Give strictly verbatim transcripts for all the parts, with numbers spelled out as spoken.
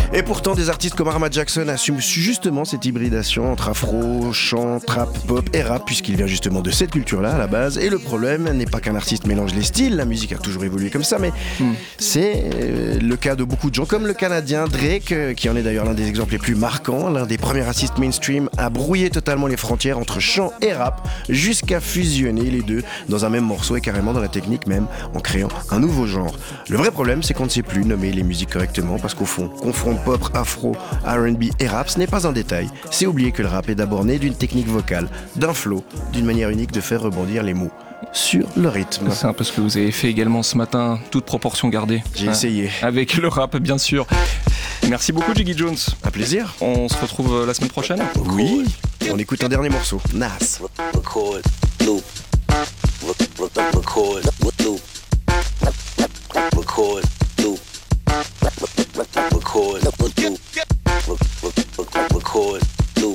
Et pourtant, des artistes comme Arma Jackson assument justement cette hybridation entre afro, chant, trap, pop et rap, puisqu'il vient justement de cette culture-là à la base. Et le problème n'est pas qu'un artiste mélange les styles, la musique a toujours évolué comme ça, mais mm. c'est euh, le cas de beaucoup de gens, comme le Canadien Drake, euh, qui en est d'ailleurs l'un des exemples les plus marquants, l'un des premiers artistes mainstream à brouiller totalement les frontières entre chant et rap, jusqu'à fusionner les deux dans un même morceau et carrément dans la technique même, en créant un nouveau genre. Le vrai problème, c'est qu'on ne sait plus nommer les musiques correctement, parce qu'au fond, confondre pop, afro, R and B et rap, ce n'est pas un détail. C'est oublier que le rap est d'abord né d'une technique vocale, d'un flow, d'une manière unique de faire rebondir les mots sur le rythme. C'est un peu ce que vous avez fait également ce matin, toute proportion gardée. J'ai hein, essayé. Avec le rap, bien sûr. Merci beaucoup, Jiggy Jones. Un plaisir. On se retrouve la semaine prochaine. Oui. On écoute un dernier morceau. Nas. Record, loop. Record, loop. Record, loop. Record, loop. Record, loop.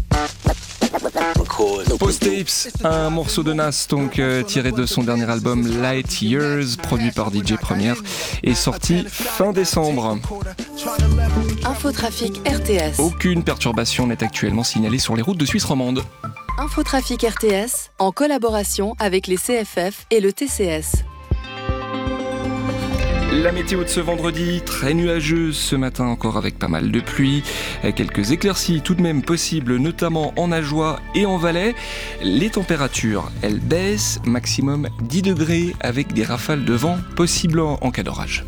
Post Tapes, un morceau de Nas donc euh, tiré de son dernier album Light Years, produit par D J Première, et sorti fin décembre. Infotrafic R T S. Aucune perturbation n'est actuellement signalée sur les routes de Suisse romande. Infotrafic R T S, en collaboration avec les C F F et le T C S. La météo de ce vendredi, très nuageuse ce matin encore avec pas mal de pluie. Quelques éclaircies tout de même possibles, notamment en Ajoie et en Valais. Les températures, elles baissent, maximum dix degrés avec des rafales de vent possibles en cas d'orage.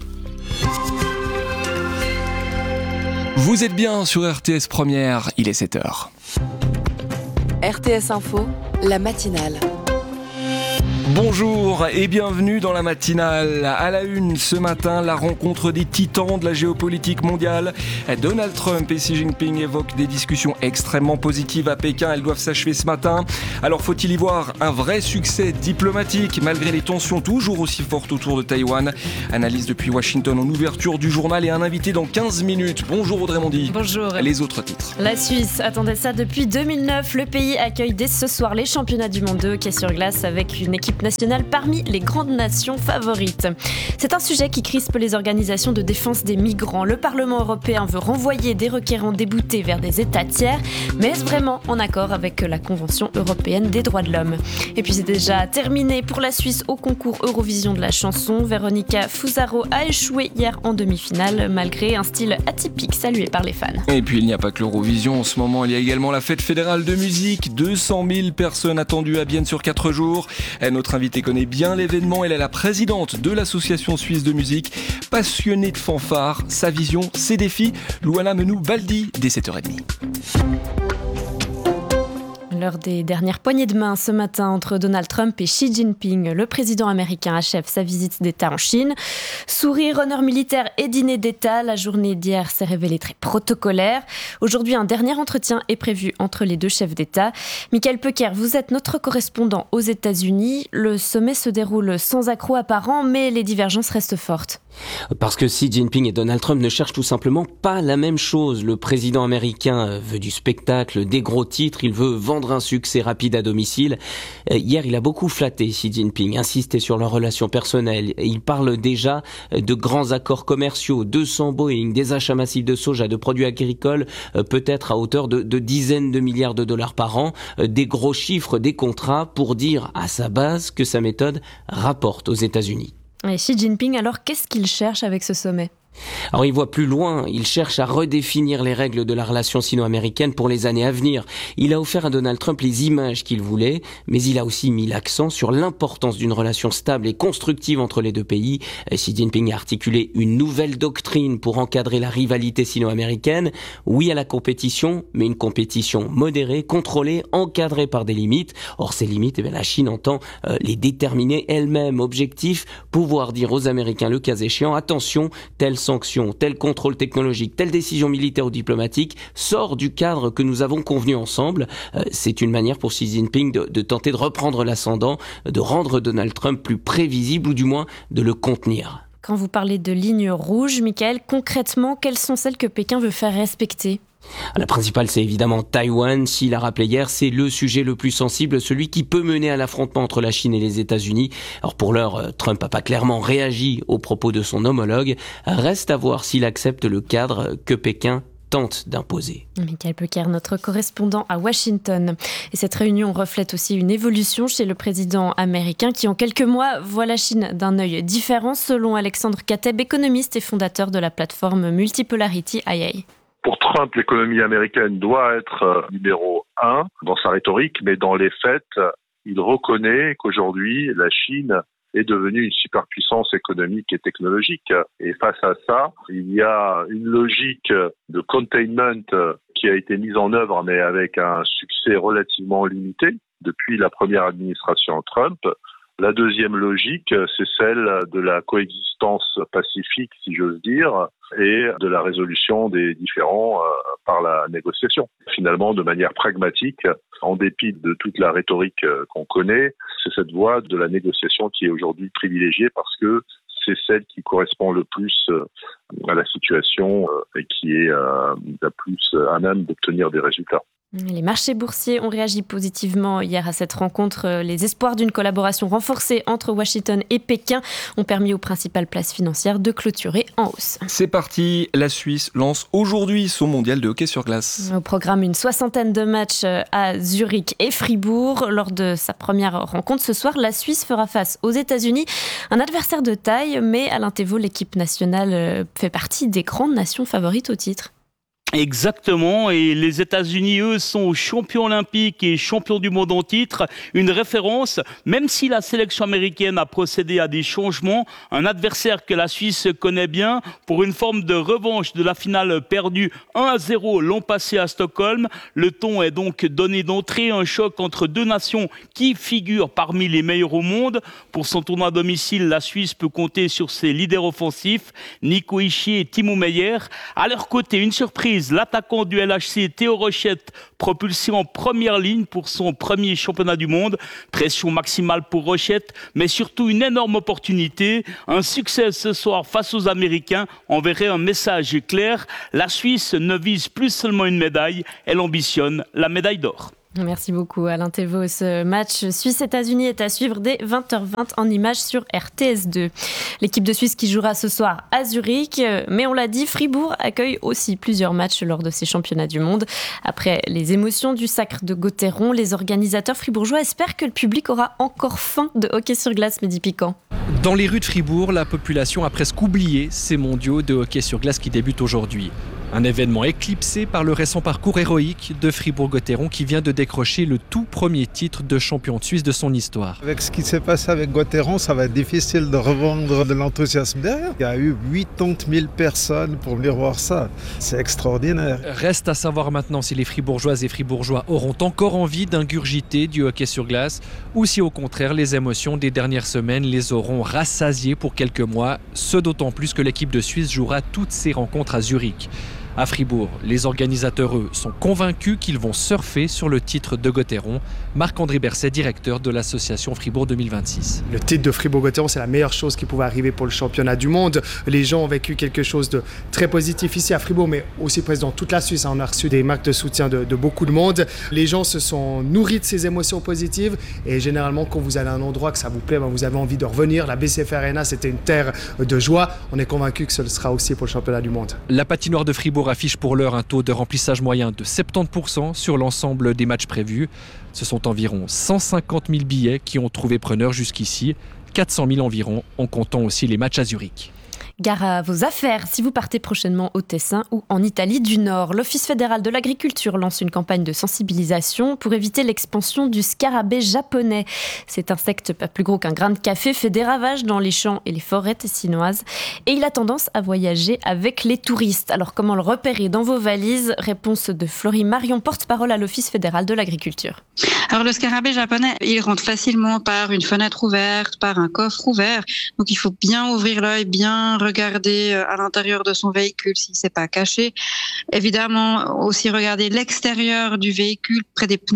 Vous êtes bien sur R T S Première, il est sept heures. R T S Info, la matinale. Bonjour et bienvenue dans la matinale. À la une ce matin, la rencontre des titans de la géopolitique mondiale. Donald Trump et Xi Jinping évoquent des discussions extrêmement positives à Pékin. Elles doivent s'achever ce matin. Alors faut-il y voir un vrai succès diplomatique malgré les tensions toujours aussi fortes autour de Taïwan? Analyse depuis Washington en ouverture du journal et un invité dans quinze minutes. Bonjour Audrey Mondy. Bonjour. Les autres titres. La Suisse attendait ça depuis deux mille neuf. Le pays accueille dès ce soir les championnats du monde de hockey sur glace avec une équipe nationale parmi les grandes nations favorites. C'est un sujet qui crispe les organisations de défense des migrants. Le Parlement européen veut renvoyer des requérants déboutés vers des États tiers, mais est-ce vraiment en accord avec la Convention européenne des droits de l'homme? Et puis c'est déjà terminé pour la Suisse au concours Eurovision de la chanson. Véronica Fusaro a échoué hier en demi-finale, malgré un style atypique salué par les fans. Et puis il n'y a pas que l'Eurovision en ce moment, il y a également la fête fédérale de musique. deux cent mille personnes attendues à Bienne sur quatre jours. Et notre invité connaît bien l'événement, elle est la présidente de l'association suisse de musique, passionnée de fanfare, sa vision, ses défis. Luana Menou-Baldi dès sept heures trente. L'heure des dernières poignées de main ce matin entre Donald Trump et Xi Jinping. Le président américain achève sa visite d'État en Chine. Sourire, honneur militaire et dîner d'État. La journée d'hier s'est révélée très protocolaire. Aujourd'hui, un dernier entretien est prévu entre les deux chefs d'État. Michael Pecker, vous êtes notre correspondant aux États-Unis. Le sommet se déroule sans accroc apparent, mais les divergences restent fortes. Parce que Xi Jinping et Donald Trump ne cherchent tout simplement pas la même chose. Le président américain veut du spectacle, des gros titres, il veut vendre un succès rapide à domicile. Hier, il a beaucoup flatté Xi Jinping, insisté sur leurs relations personnelles. Il parle déjà de grands accords commerciaux, deux cents Boeing, des achats massifs de soja, de produits agricoles, peut-être à hauteur de, de dizaines de milliards de dollars par an, des gros chiffres, des contrats pour dire à sa base que sa méthode rapporte aux États-Unis. Et Xi Jinping, alors qu'est-ce qu'il cherche avec ce sommet ? Alors il voit plus loin, il cherche à redéfinir les règles de la relation sino-américaine pour les années à venir. Il a offert à Donald Trump les images qu'il voulait, mais il a aussi mis l'accent sur l'importance d'une relation stable et constructive entre les deux pays. Xi Jinping a articulé une nouvelle doctrine pour encadrer la rivalité sino-américaine. Oui à la compétition, mais une compétition modérée, contrôlée, encadrée par des limites. Or ces limites, eh bien, la Chine entend euh, les déterminer elle-même. Objectif, pouvoir dire aux Américains le cas échéant, attention, telle sanctions, tel contrôle technologique, telle décision militaire ou diplomatique sort du cadre que nous avons convenu ensemble. Euh, c'est une manière pour Xi Jinping de, de tenter de reprendre l'ascendant, de rendre Donald Trump plus prévisible ou du moins de le contenir. Quand vous parlez de lignes rouges, Michael, concrètement, quelles sont celles que Pékin veut faire respecter ? La principale, c'est évidemment Taïwan. S'il a rappelé hier, c'est le sujet le plus sensible, celui qui peut mener à l'affrontement entre la Chine et les États-Unis. Alors pour l'heure, Trump n'a pas clairement réagi aux propos de son homologue. Reste à voir s'il accepte le cadre que Pékin tente d'imposer. Michael Becker, notre correspondant à Washington. Et cette réunion reflète aussi une évolution chez le président américain qui, en quelques mois, voit la Chine d'un œil différent, selon Alexandre Kateb, économiste et fondateur de la plateforme Multipolarity I A. Pour Trump, l'économie américaine doit être numéro un dans sa rhétorique, mais dans les faits, il reconnaît qu'aujourd'hui, la Chine est devenue une superpuissance économique et technologique. Et face à ça, il y a une logique de containment qui a été mise en œuvre, mais avec un succès relativement limité depuis la première administration Trump. La deuxième logique, c'est celle de la coexistence pacifique, si j'ose dire, et de la résolution des différends euh, par la négociation. Finalement, de manière pragmatique, en dépit de toute la rhétorique euh, qu'on connaît, c'est cette voie de la négociation qui est aujourd'hui privilégiée parce que c'est celle qui correspond le plus euh, à la situation euh, et qui est euh, la plus à même d'obtenir des résultats. Les marchés boursiers ont réagi positivement hier à cette rencontre. Les espoirs d'une collaboration renforcée entre Washington et Pékin ont permis aux principales places financières de clôturer en hausse. C'est parti, la Suisse lance aujourd'hui son mondial de hockey sur glace. Au programme, une soixantaine de matchs à Zurich et Fribourg. Lors de sa première rencontre ce soir, la Suisse fera face aux États-Unis. Un adversaire de taille, mais Alain Thévault, l'équipe nationale fait partie des grandes nations favorites au titre. Exactement, et les États-Unis, eux, sont champions olympiques et champions du monde en titre, une référence, même si la sélection américaine a procédé à des changements, un adversaire que la Suisse connaît bien pour une forme de revanche de la finale perdue un à zéro l'an passé à Stockholm. Le ton est donc donné d'entrée, un choc entre deux nations qui figurent parmi les meilleures au monde. Pour son tournoi à domicile, la Suisse peut compter sur ses leaders offensifs, Nico Hischier et Timo Meyer. À leur côté, une surprise, l'attaquant du L H C Théo Rochette, propulsé en première ligne pour son premier championnat du monde. Pression maximale pour Rochette, mais surtout une énorme opportunité. Un succès ce soir face aux Américains enverrait un message clair. La Suisse ne vise plus seulement une médaille, elle ambitionne la médaille d'or. Merci beaucoup Alain Thévault. Ce match Suisse-États-Unis est à suivre dès vingt heures vingt en images sur R T S deux. L'équipe de Suisse qui jouera ce soir à Zurich, mais on l'a dit, Fribourg accueille aussi plusieurs matchs lors de ces championnats du monde. Après les émotions du sacre de Gauthieron, les organisateurs fribourgeois espèrent que le public aura encore faim de hockey sur glace. Mehdi Piquant. Dans les rues de Fribourg, la population a presque oublié ces mondiaux de hockey sur glace qui débutent aujourd'hui. Un événement éclipsé par le récent parcours héroïque de Fribourg-Gauthieron qui vient de décrocher le tout premier titre de champion de Suisse de son histoire. Avec ce qui s'est passé avec Gauthieron, ça va être difficile de revendre de l'enthousiasme derrière. Il y a eu quatre-vingt-dix mille personnes pour venir voir ça. C'est extraordinaire. Reste à savoir maintenant si les Fribourgeoises et Fribourgeois auront encore envie d'ingurgiter du hockey sur glace ou si au contraire les émotions des dernières semaines les auront rassasiés pour quelques mois. Ce d'autant plus que l'équipe de Suisse jouera toutes ses rencontres à Zurich. À Fribourg, les organisateurs, eux, sont convaincus qu'ils vont surfer sur le titre de Gauthieron. Marc-André Berset, directeur de l'association Fribourg deux mille vingt-six. Le titre de Fribourg-Gauthieron, c'est la meilleure chose qui pouvait arriver pour le championnat du monde. Les gens ont vécu quelque chose de très positif ici à Fribourg, mais aussi presque dans toute la Suisse. On a reçu des marques de soutien de, de beaucoup de monde. Les gens se sont nourris de ces émotions positives. Et généralement, quand vous allez à un endroit que ça vous plaît, ben vous avez envie de revenir. La B C F Arena, c'était une terre de joie. On est convaincu que ce sera aussi pour le championnat du monde. La patinoire de Fribourg affiche pour l'heure un taux de remplissage moyen de soixante-dix pour cent sur l'ensemble des matchs prévus. Ce sont environ cent cinquante mille billets qui ont trouvé preneur jusqu'ici, quatre cent mille environ en comptant aussi les matchs à Zurich. Gare à vos affaires si vous partez prochainement au Tessin ou en Italie du Nord. L'Office fédéral de l'agriculture lance une campagne de sensibilisation pour éviter l'expansion du scarabée japonais. Cet insecte pas plus gros qu'un grain de café fait des ravages dans les champs et les forêts tessinoises et il a tendance à voyager avec les touristes. Alors comment le repérer dans vos valises ? Réponse de Florie Marion, porte-parole à l'Office fédéral de l'agriculture. Alors le scarabée japonais, il rentre facilement par une fenêtre ouverte, par un coffre ouvert. Donc il faut bien ouvrir l'œil, bien regarder à l'intérieur de son véhicule si c'est pas caché. Évidemment, aussi regarder l'extérieur du véhicule près des pneus.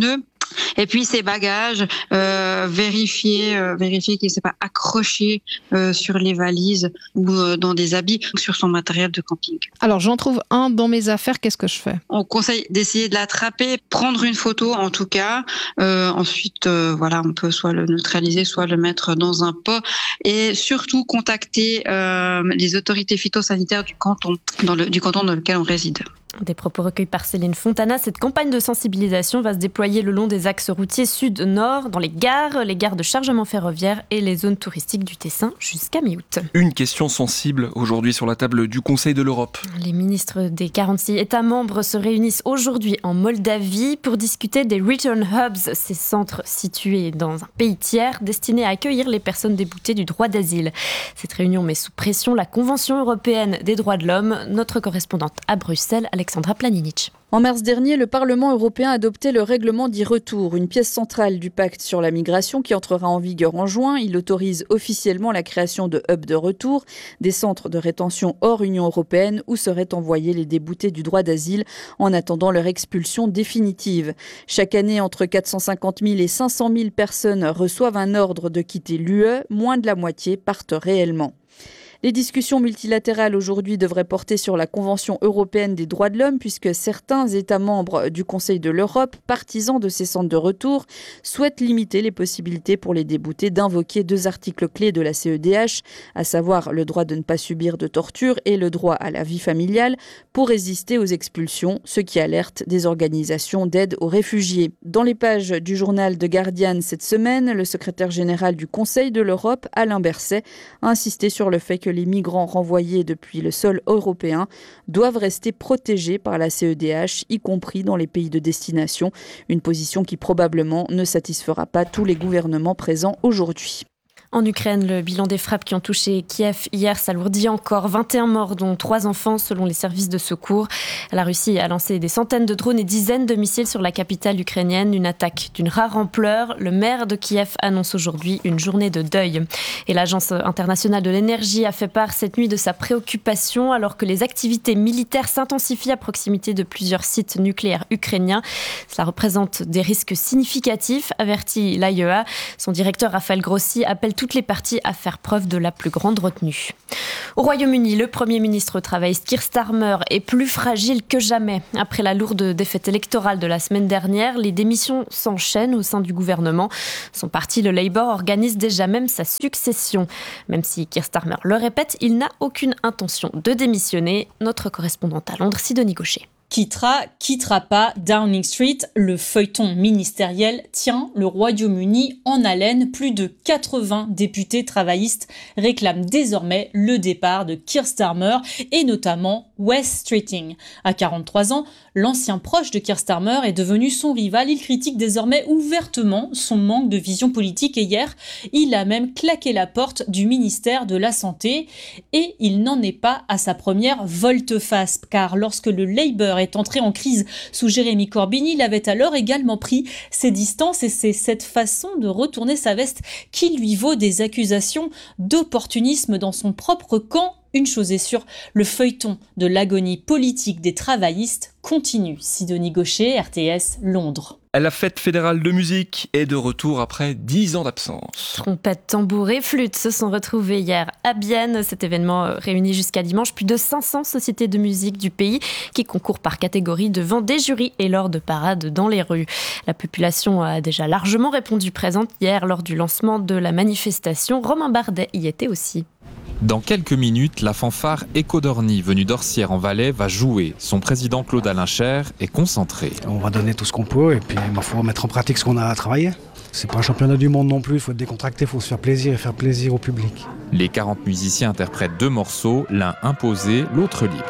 Et puis ses bagages, euh, vérifier, euh, vérifier qu'il ne s'est pas accroché euh, sur les valises ou euh, dans des habits ou sur son matériel de camping. Alors j'en trouve un dans mes affaires, qu'est-ce que je fais ? On conseille d'essayer de l'attraper, prendre une photo en tout cas. Euh, ensuite, euh, voilà, on peut soit le neutraliser, soit le mettre dans un pot. Et surtout contacter euh, les autorités phytosanitaires du canton, dans le, du canton dans lequel on réside. Des propos recueillis par Céline Fontana. Cette campagne de sensibilisation va se déployer le long des axes routiers sud-nord, dans les gares, les gares de chargement ferroviaire et les zones touristiques du Tessin jusqu'à mi-août. Une question sensible aujourd'hui sur la table du Conseil de l'Europe. Les ministres des quarante-six États membres se réunissent aujourd'hui en Moldavie pour discuter des Return Hubs, ces centres situés dans un pays tiers destinés à accueillir les personnes déboutées du droit d'asile. Cette réunion met sous pression la Convention européenne des droits de l'homme. Notre correspondante à Bruxelles, Alexandra Planinic. En mars dernier, le Parlement européen a adopté le règlement dit retour, une pièce centrale du pacte sur la migration qui entrera en vigueur en juin. Il autorise officiellement la création de hubs de retour, des centres de rétention hors Union européenne où seraient envoyés les déboutés du droit d'asile en attendant leur expulsion définitive. Chaque année, entre quatre cent cinquante mille et cinq cent mille personnes reçoivent un ordre de quitter l'U E, moins de la moitié partent réellement. Les discussions multilatérales aujourd'hui devraient porter sur la Convention européenne des droits de l'homme puisque certains États membres du Conseil de l'Europe, partisans de ces centres de retour, souhaitent limiter les possibilités pour les déboutés d'invoquer deux articles clés de la C E D H, à savoir le droit de ne pas subir de torture et le droit à la vie familiale, pour résister aux expulsions, ce qui alerte des organisations d'aide aux réfugiés. Dans les pages du journal The Guardian cette semaine, le secrétaire général du Conseil de l'Europe, Alain Berset, a insisté sur le fait que les migrants renvoyés depuis le sol européen doivent rester protégés par la C E D H, y compris dans les pays de destination. Une position qui probablement ne satisfera pas tous les gouvernements présents aujourd'hui. En Ukraine, le bilan des frappes qui ont touché Kiev hier s'alourdit encore. vingt et un morts, dont trois enfants, selon les services de secours. La Russie a lancé des centaines de drones et dizaines de missiles sur la capitale ukrainienne. Une attaque d'une rare ampleur. Le maire de Kiev annonce aujourd'hui une journée de deuil. Et l'Agence internationale de l'énergie a fait part cette nuit de sa préoccupation alors que les activités militaires s'intensifient à proximité de plusieurs sites nucléaires ukrainiens. Cela représente des risques significatifs, avertit l'A I E A. Son directeur Raphaël Grossi appelle toutes les parties à faire preuve de la plus grande retenue. Au Royaume-Uni, le Premier ministre travailliste Keir Starmer est plus fragile que jamais. Après la lourde défaite électorale de la semaine dernière, les démissions s'enchaînent au sein du gouvernement. Son parti, le Labour, organise déjà même sa succession. Même si Keir Starmer le répète, il n'a aucune intention de démissionner. Notre correspondante à Londres, Sidonie Gaucher. Quittera, quittera pas Downing Street, le feuilleton ministériel tient le Royaume-Uni en haleine. Plus de quatre-vingts députés travaillistes réclament désormais le départ de Keir Starmer et notamment Wes Streeting. À quarante-trois ans, l'ancien proche de Keir Starmer est devenu son rival. Il critique désormais ouvertement son manque de vision politique et hier, il a même claqué la porte du ministère de la Santé. Et il n'en est pas à sa première volte-face, car lorsque le Labour est entré en crise sous Jérémy Corbyn, il avait alors également pris ses distances et c'est cette façon de retourner sa veste qui lui vaut des accusations d'opportunisme dans son propre camp. Une chose est sûre, le feuilleton de l'agonie politique des travaillistes continue. Sidonie Gaucher, R T S, Londres. La fête fédérale de musique est de retour après dix ans d'absence. Trompettes, tambours et flûtes se sont retrouvés hier à Bienne. Cet événement réunit jusqu'à dimanche plus de cinq cents sociétés de musique du pays qui concourent par catégorie devant des jurys et lors de parades dans les rues. La population a déjà largement répondu présente hier lors du lancement de la manifestation. Romain Bardet y était aussi. Dans quelques minutes, la fanfare Écho d'Orny, venue d'Orsières en Valais, va jouer. Son président Claude Alain Cher est concentré. On va donner tout ce qu'on peut et puis il faut mettre en pratique ce qu'on a à travailler. C'est pas un championnat du monde non plus, il faut être décontracté, il faut se faire plaisir et faire plaisir au public. Les quarante musiciens interprètent deux morceaux, l'un imposé, l'autre libre.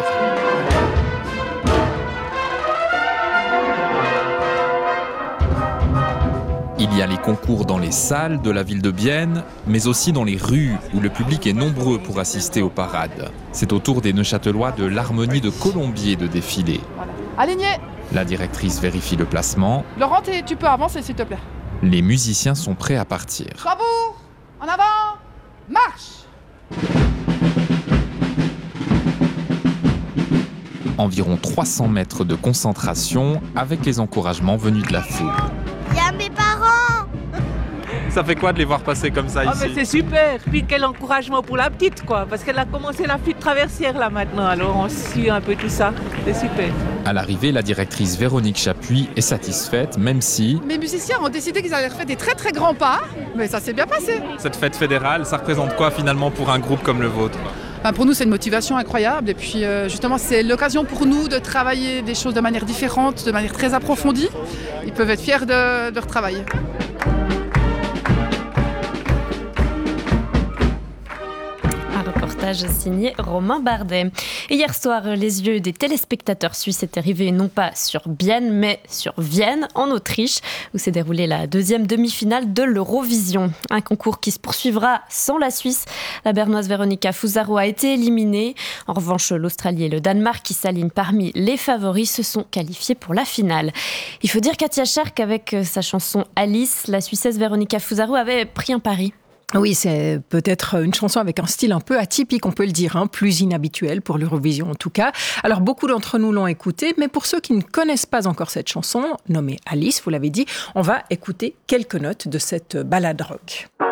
Il y a les concours dans les salles de la ville de Bienne, mais aussi dans les rues où le public est nombreux pour assister aux parades. C'est au tour des Neuchâtelois de l'Harmonie de Colombier de défiler. Voilà. Aligné. La directrice vérifie le placement. Laurent, tu peux avancer s'il te plaît. Les musiciens sont prêts à partir. Bravo, en avant, marche. Environ trois cents mètres de concentration avec les encouragements venus de la foule. Viens Ça fait quoi de les voir passer comme ça oh, ici? mais c'est super. Puis quel encouragement pour la petite, quoi. Parce qu'elle a commencé la petite traversière là maintenant. Alors on suit un peu tout ça. C'est super. À l'arrivée, la directrice Véronique Chapuis est satisfaite, même si... Mes musiciens ont décidé qu'ils allaient faire des très très grands pas, mais ça s'est bien passé. Cette fête fédérale, ça représente quoi finalement pour un groupe comme le vôtre? Ben pour nous, c'est une motivation incroyable. Et puis euh, justement, c'est l'occasion pour nous de travailler des choses de manière différente, de manière très approfondie. Ils peuvent être fiers de, de retravailler. Signé Romain Bardet. Et hier soir, les yeux des téléspectateurs suisses étaient rivés non pas sur Bienne, mais sur Vienne, en Autriche, où s'est déroulée la deuxième demi-finale de l'Eurovision. Un concours qui se poursuivra sans la Suisse. La bernoise Veronika Fusaro a été éliminée. En revanche, l'Australie et le Danemark, qui s'alignent parmi les favoris, se sont qualifiés pour la finale. Il faut dire qu'Katia Scherk, avec sa chanson Alice, la Suissesse Veronika Fusaro avait pris un pari. Oui, c'est peut-être une chanson avec un style un peu atypique, on peut le dire, hein, plus inhabituel pour l'Eurovision en tout cas. Alors beaucoup d'entre nous l'ont écoutée, mais pour ceux qui ne connaissent pas encore cette chanson, nommée Alice, vous l'avez dit, on va écouter quelques notes de cette ballade rock.